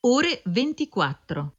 ore 24.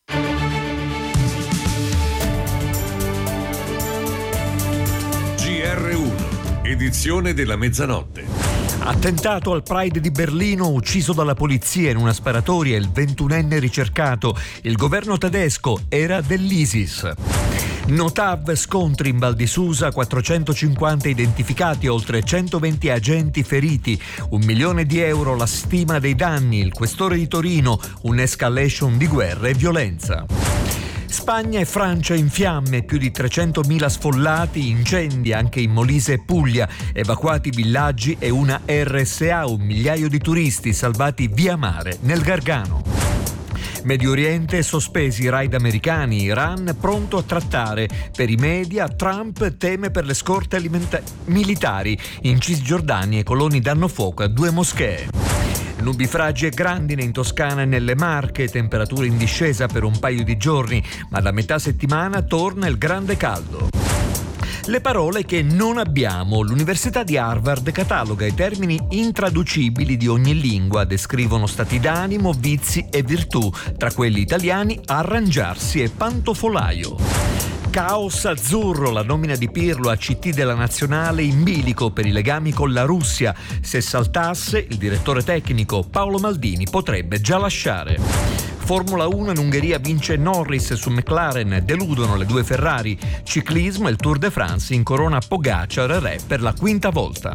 GR1, edizione della mezzanotte. Attentato al Pride di Berlino, ucciso dalla polizia in una sparatoria il 21enne ricercato. Il governo tedesco era dell'ISIS. Notav, scontri in Val di Susa, 450 identificati, oltre 120 agenti feriti, 1 milione di euro la stima dei danni, il questore di Torino, un'escalation di guerra e violenza. Spagna e Francia in fiamme, più di 300.000 sfollati, incendi anche in Molise e Puglia, evacuati villaggi e una RSA, 1 migliaio di turisti salvati via mare nel Gargano. Medio Oriente, sospesi i raid americani, Iran pronto a trattare. Per i media, Trump teme per le scorte militari. In Cisgiordania i coloni danno fuoco a 2 moschee. Nubifragi e grandine in Toscana e nelle Marche, temperature in discesa per un paio di giorni, ma da metà settimana torna il grande caldo. Le parole che non abbiamo. L'Università di Harvard cataloga i termini intraducibili di ogni lingua, descrivono stati d'animo, vizi e virtù, tra quelli italiani arrangiarsi e pantofolaio. Caos azzurro, la nomina di Pirlo a CT della nazionale in bilico per i legami con la Russia. Se saltasse, il direttore tecnico Paolo Maldini potrebbe già lasciare. Formula 1 in Ungheria vince Norris su McLaren, deludono le 2 Ferrari. Ciclismo e il Tour de France incorona Pogacar re per la 5ª volta.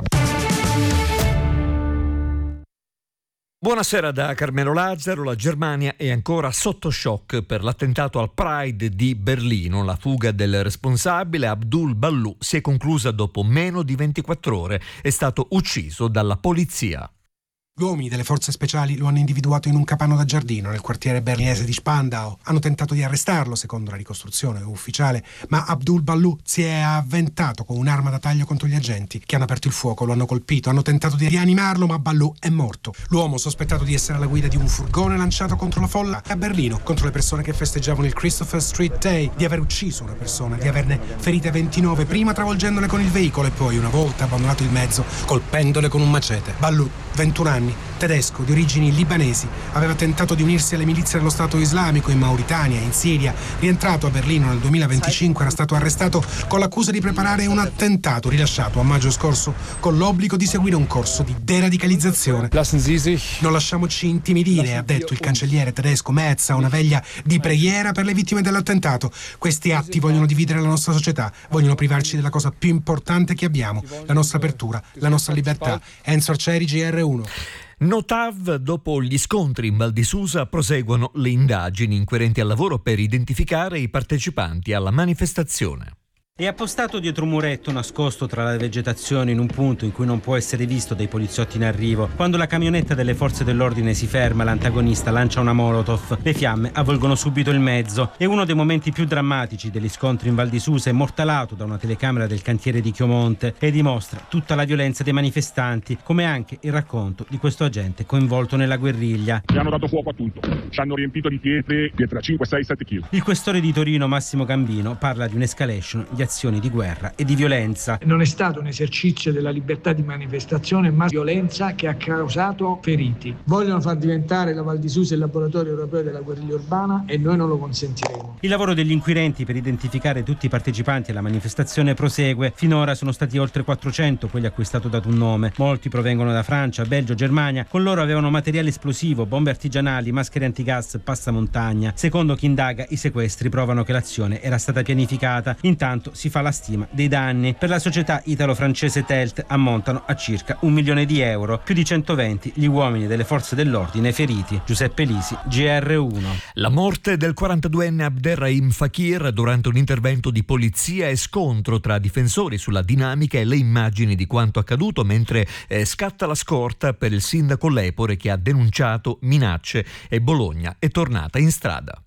Buonasera da Carmelo Lazzaro. La Germania è ancora sotto shock per l'attentato al Pride di Berlino. La fuga del responsabile, Abdul Ballou, si è conclusa dopo meno di 24 ore. È stato ucciso dalla polizia. Gli uomini delle forze speciali lo hanno individuato in un capanno da giardino nel quartiere berlinese di Spandau. Hanno tentato di arrestarlo, secondo la ricostruzione ufficiale, ma Abdul Ballou si è avventato con un'arma da taglio contro gli agenti che hanno aperto il fuoco, lo hanno colpito, hanno tentato di rianimarlo, ma Ballou è morto. L'uomo, sospettato di essere alla guida di un furgone lanciato contro la folla a Berlino, contro le persone che festeggiavano il Christopher Street Day, di aver ucciso una persona, di averne ferite 29, prima travolgendole con il veicolo e poi, una volta abbandonato il mezzo, colpendole con un macete. Ballou, 21 anni, tedesco di origini libanesi, aveva tentato di unirsi alle milizie dello Stato islamico in Mauritania e in Siria. Rientrato a Berlino nel 2025, era stato arrestato con l'accusa di preparare un attentato, rilasciato a maggio scorso con l'obbligo di seguire un corso di deradicalizzazione. Non lasciamoci intimidire, ha detto il cancelliere tedesco Merz a una veglia di preghiera per le vittime dell'attentato. Questi atti vogliono dividere la nostra società, vogliono privarci della cosa più importante che abbiamo, la nostra apertura, la nostra libertà. Enzo Arcieri, GR1. Notav, dopo gli scontri in Val di Susa, proseguono le indagini. Inquirenti al lavoro per identificare i partecipanti alla manifestazione. È appostato dietro un muretto nascosto tra la vegetazione in un punto in cui non può essere visto dai poliziotti in arrivo. Quando la camionetta delle forze dell'ordine si ferma, l'antagonista lancia una molotov. Le fiamme avvolgono subito il mezzo. È uno dei momenti più drammatici degli scontri in Val di Susa, immortalato da una telecamera del cantiere di Chiomonte, e dimostra tutta la violenza dei manifestanti, come anche il racconto di questo agente coinvolto nella guerriglia. Ci hanno dato fuoco a tutto, ci hanno riempito di pietre 5, 6, 7 kg. Il questore di Torino, Massimo Gambino, parla di un'escalation di azioni di guerra e di violenza. Non è stato un esercizio della libertà di manifestazione, ma violenza che ha causato feriti. Vogliono far diventare la Val di Susa il laboratorio europeo della guerriglia urbana e noi non lo consentiremo. Il lavoro degli inquirenti per identificare tutti i partecipanti alla manifestazione prosegue. Finora sono stati oltre 400 quelli a cui è stato dato un nome. Molti provengono da Francia, Belgio, Germania. Con loro avevano materiale esplosivo, bombe artigianali, maschere antigas, passamontagna. Secondo chi indaga, i sequestri provano che l'azione era stata pianificata. Intanto si fa la stima dei danni. Per la società italo-francese Telt ammontano a circa 1 milione di euro, più di 120 gli uomini delle forze dell'ordine feriti. Giuseppe Lisi, GR1. La morte del 42enne Abderrahim Fakir durante un intervento di polizia e scontro tra difensori sulla dinamica e le immagini di quanto accaduto, mentre scatta la scorta per il sindaco Lepore che ha denunciato minacce e Bologna è tornata in strada.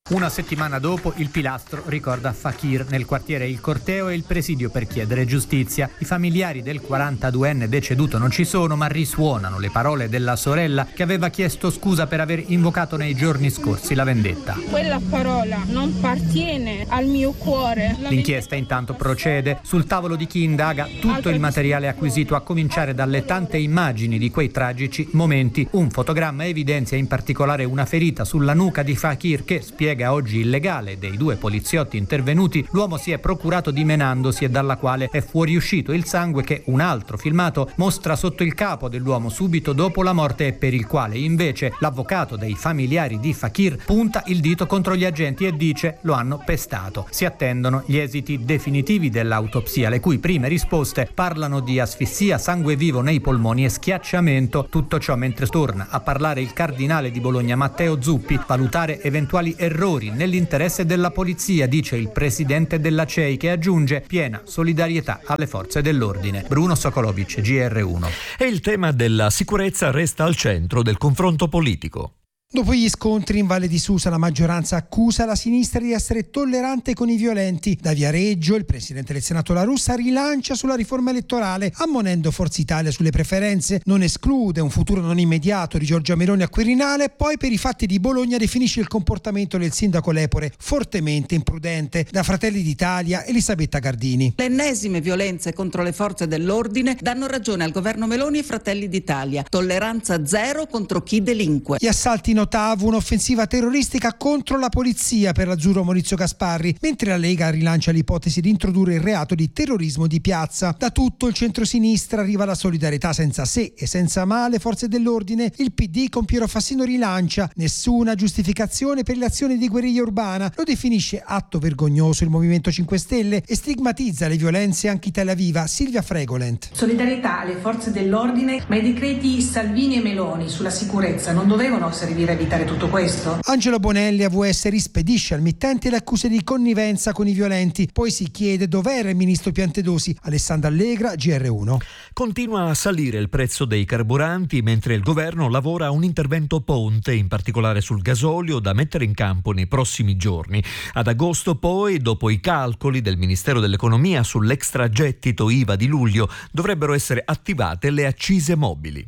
Una settimana dopo il pilastro ricorda Fakir. Nel quartiere il corteo e il presidio per chiedere giustizia. I familiari del 42enne deceduto non ci sono, ma risuonano le parole della sorella che aveva chiesto scusa per aver invocato nei giorni scorsi la vendetta. Quella parola non appartiene al mio cuore. L'inchiesta intanto procede. Sul tavolo di chi indaga tutto il materiale acquisito, a cominciare dalle tante immagini di quei tragici momenti. Un fotogramma evidenzia in particolare una ferita sulla nuca di Fakir che, spiega oggi il legale dei due poliziotti intervenuti, l'uomo si è procurato dimenandosi e dalla quale è fuoriuscito il sangue che un altro filmato mostra sotto il capo dell'uomo subito dopo la morte e per il quale invece l'avvocato dei familiari di Fakir punta il dito contro gli agenti e dice lo hanno pestato. Si attendono gli esiti definitivi dell'autopsia, le cui prime risposte parlano di asfissia, sangue vivo nei polmoni e schiacciamento. Tutto ciò mentre torna a parlare il cardinale di Bologna Matteo Zuppi. Valutare eventuali errori nell'interesse della polizia, dice il presidente della CEI, che aggiunge piena solidarietà alle forze dell'ordine. Bruno Sokolovic, GR1. E il tema della sicurezza resta al centro del confronto politico. Dopo gli scontri in Valle di Susa, la maggioranza accusa la sinistra di essere tollerante con i violenti. Da Viareggio, il presidente del Senato La Russa rilancia sulla riforma elettorale, ammonendo Forza Italia sulle preferenze. Non esclude un futuro non immediato di Giorgia Meloni a Quirinale. Poi, per i fatti di Bologna, definisce il comportamento del sindaco Lepore fortemente imprudente. Da Fratelli d'Italia, Elisabetta Gardini. Le ennesime violenze contro le forze dell'ordine danno ragione al governo Meloni e Fratelli d'Italia. Tolleranza zero contro chi delinque. Gli assalti in Ottavo, un'offensiva terroristica contro la polizia per l'azzurro Maurizio Gasparri, mentre la Lega rilancia l'ipotesi di introdurre il reato di terrorismo di piazza. Da tutto il centrosinistra arriva la solidarietà senza se e senza ma alle forze dell'ordine. Il PD con Piero Fassino rilancia nessuna giustificazione per le azioni di guerriglia urbana, lo definisce atto vergognoso il Movimento 5 Stelle e stigmatizza le violenze anche Italia Viva. Silvia Fregolent. Solidarietà alle forze dell'ordine, ma i decreti Salvini e Meloni sulla sicurezza non dovevano servire a evitare tutto questo? Angelo Bonelli, AVS, rispedisce al mittente le accuse di connivenza con i violenti. Poi si chiede dov'era il ministro Piantedosi. Alessandra Allegra, GR1. Continua a salire il prezzo dei carburanti mentre il governo lavora a un intervento ponte, in particolare sul gasolio, da mettere in campo nei prossimi giorni. Ad agosto poi, dopo i calcoli del Ministero dell'Economia sull'extragettito IVA di luglio, dovrebbero essere attivate le accise mobili.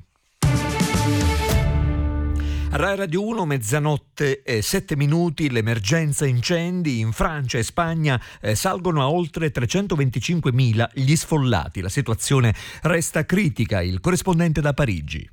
Rai Radio 1, mezzanotte e 7 minuti, l'emergenza incendi in Francia e Spagna salgono a oltre 325.000 gli sfollati. La situazione resta critica. Il corrispondente da Parigi.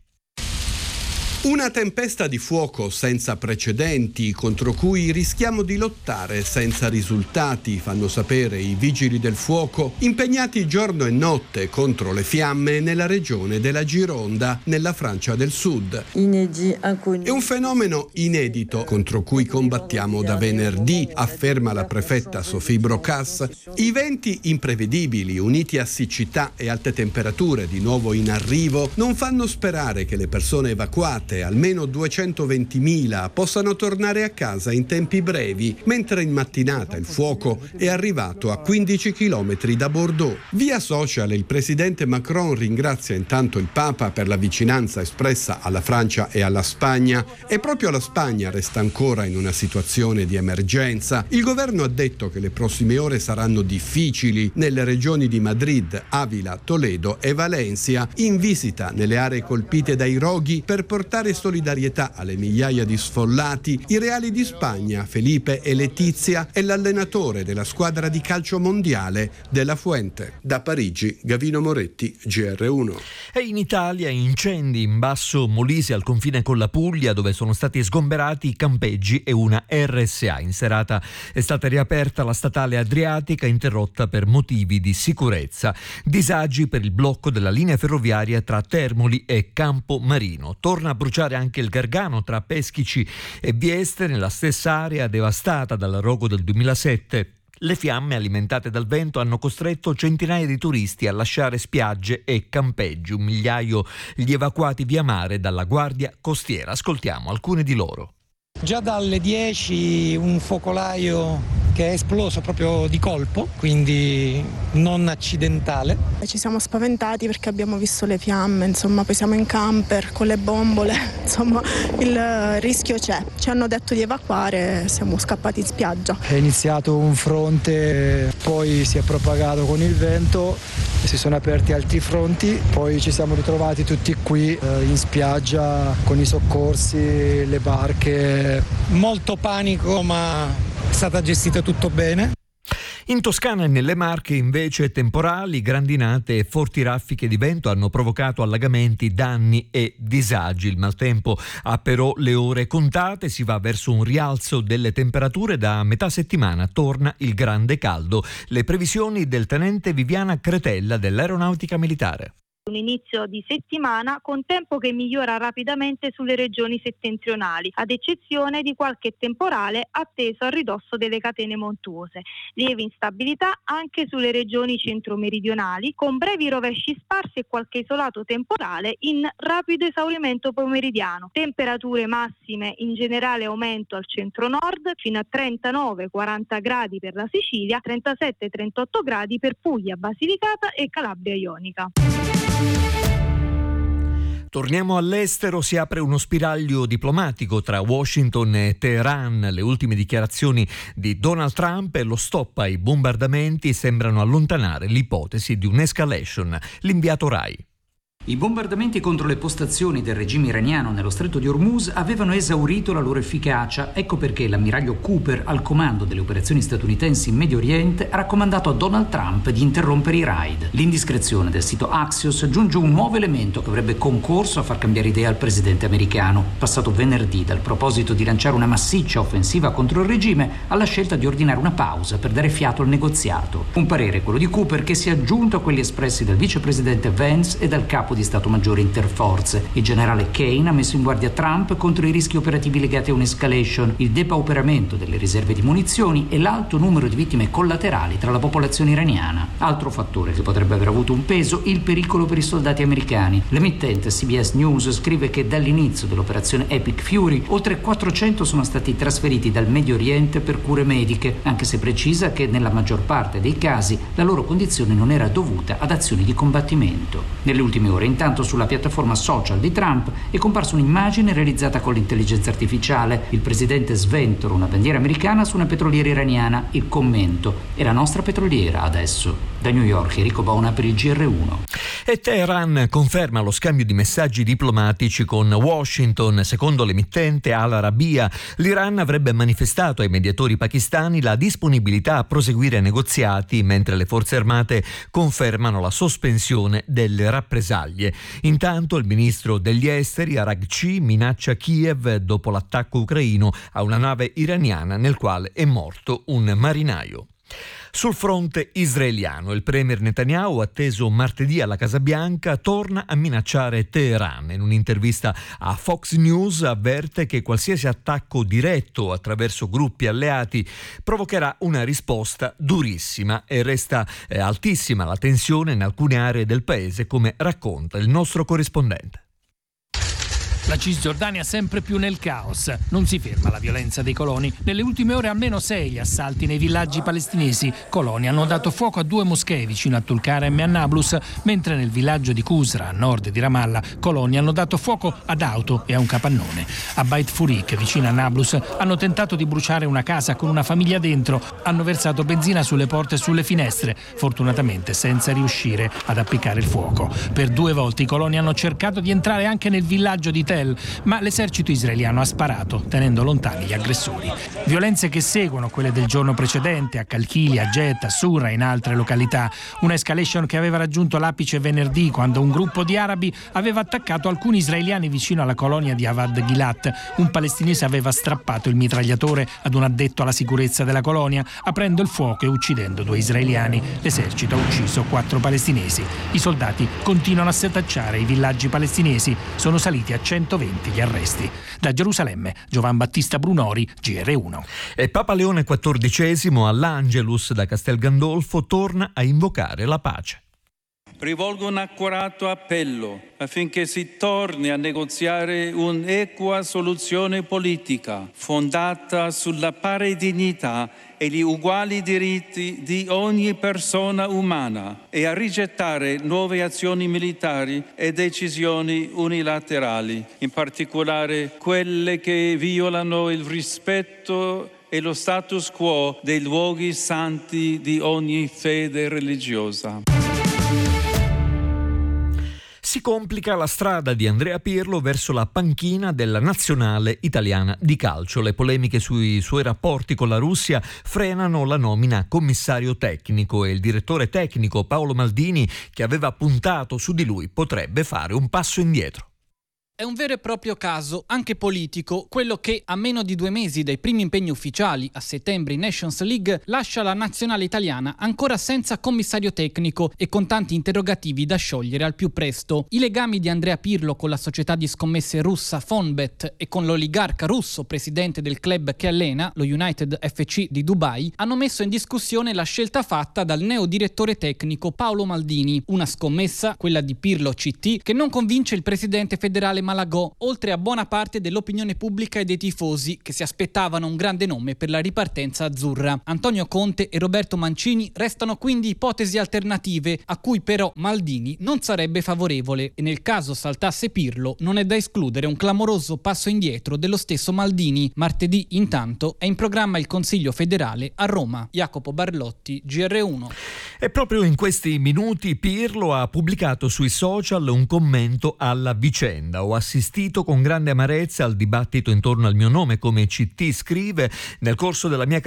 Una tempesta di fuoco senza precedenti contro cui rischiamo di lottare senza risultati, fanno sapere i vigili del fuoco impegnati giorno e notte contro le fiamme nella regione della Gironda, nella Francia del Sud. È un fenomeno inedito contro cui combattiamo da venerdì, afferma la prefetta Sophie Brocas. I venti imprevedibili, uniti a siccità e alte temperature di nuovo in arrivo, non fanno sperare che le persone evacuate, almeno 220.000, possano tornare a casa in tempi brevi, mentre in mattinata il fuoco è arrivato a 15 chilometri da Bordeaux. Via social il presidente Macron ringrazia intanto il Papa per la vicinanza espressa alla Francia e alla Spagna, e proprio la Spagna resta ancora in una situazione di emergenza. Il governo ha detto che le prossime ore saranno difficili nelle regioni di Madrid, Avila, Toledo e Valencia, in visita nelle aree colpite dai roghi per portare solidarietà alle migliaia di sfollati. I reali di Spagna, Felipe e Letizia, e l'allenatore della squadra di calcio mondiale della Fuente. Da Parigi, Gavino Moretti, GR1. E in Italia incendi in Basso Molise al confine con la Puglia, dove sono stati sgomberati i campeggi e una RSA. In serata è stata riaperta la statale Adriatica, interrotta per motivi di sicurezza. Disagi per il blocco della linea ferroviaria tra Termoli e Campomarino. Torna a bruciare anche il Gargano tra Peschici e Vieste, nella stessa area devastata dal rogo del 2007. Le fiamme alimentate dal vento hanno costretto centinaia di turisti a lasciare spiagge e campeggi. 1 migliaio gli evacuati via mare dalla Guardia Costiera. Ascoltiamo alcune di loro. Già dalle 10 un focolaio che è esploso proprio di colpo, quindi non accidentale. Ci siamo spaventati perché abbiamo visto le fiamme, insomma, poi siamo in camper con le bombole, insomma il rischio c'è. Ci hanno detto di evacuare, siamo scappati in spiaggia. È iniziato un fronte, poi si è propagato con il vento, si sono aperti altri fronti, poi ci siamo ritrovati tutti qui in spiaggia con i soccorsi, le barche. Molto panico, ma è stata gestita tutto bene. In Toscana e nelle Marche invece temporali, grandinate e forti raffiche di vento hanno provocato allagamenti, danni e disagi. Il maltempo ha però le ore contate, si va verso un rialzo delle temperature, da metà settimana torna il grande caldo. Le previsioni del tenente Viviana Cretella dell'Aeronautica Militare. Un inizio di settimana con tempo che migliora rapidamente sulle regioni settentrionali, ad eccezione di qualche temporale atteso a ridosso delle catene montuose. Lieve instabilità anche sulle regioni centro-meridionali, con brevi rovesci sparsi e qualche isolato temporale in rapido esaurimento pomeridiano. Temperature massime in generale aumento al centro-nord, fino a 39-40 gradi per la Sicilia, 37-38 gradi per Puglia, Basilicata e Calabria Ionica. Torniamo all'estero, si apre uno spiraglio diplomatico tra Washington e Teheran. Le ultime dichiarazioni di Donald Trump e lo stop ai bombardamenti sembrano allontanare l'ipotesi di un'escalation. L'inviato Rai. I bombardamenti contro le postazioni del regime iraniano nello stretto di Hormuz avevano esaurito la loro efficacia. Ecco perché l'ammiraglio Cooper, al comando delle operazioni statunitensi in Medio Oriente, ha raccomandato a Donald Trump di interrompere i raid. L'indiscrezione del sito Axios aggiunge un nuovo elemento che avrebbe concorso a far cambiare idea al presidente americano. Passato venerdì dal proposito di lanciare una massiccia offensiva contro il regime alla scelta di ordinare una pausa per dare fiato al negoziato. Un parere, quello di Cooper, che si è aggiunto a quelli espressi dal vicepresidente Vance e dal capo di Stato Maggiore Interforze. Il generale Kane ha messo in guardia Trump contro i rischi operativi legati a un'escalation, il depauperamento delle riserve di munizioni e l'alto numero di vittime collaterali tra la popolazione iraniana. Altro fattore che potrebbe aver avuto un peso, il pericolo per i soldati americani. L'emittente CBS News scrive che dall'inizio dell'operazione Epic Fury oltre 400 sono stati trasferiti dal Medio Oriente per cure mediche, anche se precisa che nella maggior parte dei casi la loro condizione non era dovuta ad azioni di combattimento. Nelle ultime ore intanto sulla piattaforma social di Trump è comparsa un'immagine realizzata con l'intelligenza artificiale. Il presidente sventola una bandiera americana su una petroliera iraniana. Il commento: è la nostra petroliera adesso. Da New York, Enrico Bona per il GR1. E Teheran conferma lo scambio di messaggi diplomatici con Washington. Secondo l'emittente Al Arabiya, l'Iran avrebbe manifestato ai mediatori pakistani la disponibilità a proseguire negoziati, mentre le forze armate confermano la sospensione delle rappresaglie. Intanto il ministro degli esteri Araghchi minaccia Kiev dopo l'attacco ucraino a una nave iraniana nel quale è morto un marinaio. Sul fronte israeliano, il premier Netanyahu, atteso martedì alla Casa Bianca, torna a minacciare Teheran. In un'intervista a Fox News avverte che qualsiasi attacco diretto attraverso gruppi alleati provocherà una risposta durissima e resta altissima la tensione in alcune aree del paese, come racconta il nostro corrispondente. La Cisgiordania sempre più nel caos. Non si ferma la violenza dei coloni. Nelle ultime ore almeno 6 gli assalti nei villaggi palestinesi. Coloni hanno dato fuoco a 2 moschee vicino a Tulkarem e a Nablus, mentre nel villaggio di Qusra, a nord di Ramallah, coloni hanno dato fuoco ad auto e a un capannone. A Beit Furik, vicino a Nablus, hanno tentato di bruciare una casa con una famiglia dentro. Hanno versato benzina sulle porte e sulle finestre, fortunatamente senza riuscire ad appiccare il fuoco. Per 2 volte i coloni hanno cercato di entrare anche nel villaggio di Tel, ma l'esercito israeliano ha sparato, tenendo lontani gli aggressori. Violenze che seguono quelle del giorno precedente a Kalkili, a Jet, a Surra e in altre località. Una escalation che aveva raggiunto l'apice venerdì, quando un gruppo di arabi aveva attaccato alcuni israeliani vicino alla colonia di Avad Gilat. Un palestinese aveva strappato il mitragliatore ad un addetto alla sicurezza della colonia, aprendo il fuoco e uccidendo 2 israeliani. L'esercito ha ucciso 4 palestinesi. I soldati continuano a setacciare i villaggi palestinesi. Sono saliti a 120 gli arresti. Da Gerusalemme, Giovan Battista Brunori, GR1. E Papa Leone XIV all'Angelus da Castel Gandolfo torna a invocare la pace. Rivolgo un accorato appello affinché si torni a negoziare un'equa soluzione politica fondata sulla pari dignità e gli uguali diritti di ogni persona umana e a rigettare nuove azioni militari e decisioni unilaterali, in particolare quelle che violano il rispetto e lo status quo dei luoghi santi di ogni fede religiosa. Si complica la strada di Andrea Pirlo verso la panchina della nazionale italiana di calcio. Le polemiche sui suoi rapporti con la Russia frenano la nomina a commissario tecnico e il direttore tecnico Paolo Maldini, che aveva puntato su di lui, potrebbe fare un passo indietro. È un vero e proprio caso, anche politico, quello che, a meno di 2 mesi dai primi impegni ufficiali a settembre in Nations League, lascia la nazionale italiana ancora senza commissario tecnico e con tanti interrogativi da sciogliere al più presto. I legami di Andrea Pirlo con la società di scommesse russa Fonbet e con l'oligarca russo presidente del club che allena, lo United FC di Dubai, hanno messo in discussione la scelta fatta dal neo direttore tecnico Paolo Maldini. Una scommessa, quella di Pirlo CT, che non convince il presidente federale Malagò, oltre a buona parte dell'opinione pubblica e dei tifosi che si aspettavano un grande nome per la ripartenza azzurra. Antonio Conte e Roberto Mancini restano quindi ipotesi alternative a cui però Maldini non sarebbe favorevole e nel caso saltasse Pirlo non è da escludere un clamoroso passo indietro dello stesso Maldini. Martedì intanto è in programma il Consiglio federale a Roma. Jacopo Barlotti, GR1. E proprio in questi minuti Pirlo ha pubblicato sui social un commento alla vicenda. Ho assistito con grande amarezza al dibattito intorno al mio nome, come CT scrive, nel corso della mia